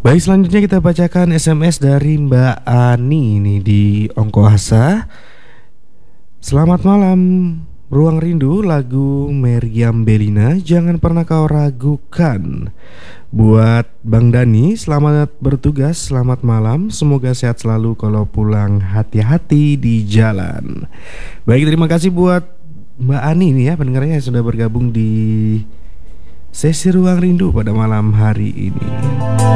Baik, selanjutnya kita bacakan SMS dari Mbak Ani ini di Ongkoasa. Selamat malam, Ruang Rindu, lagu Meriam Bellina, jangan pernah kau ragukan. Buat Bang Dani, selamat bertugas, selamat malam. Semoga sehat selalu kalau pulang, hati-hati di jalan. Baik, terima kasih buat Mbak Ani nih ya, pendengarnya yang sudah bergabung di sesi Ruang Rindu pada malam hari ini.